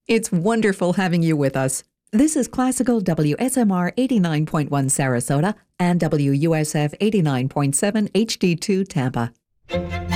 It's wonderful having you with us. This is Classical WSMR 89.1 Sarasota and WUSF 89.7 HD2 Tampa.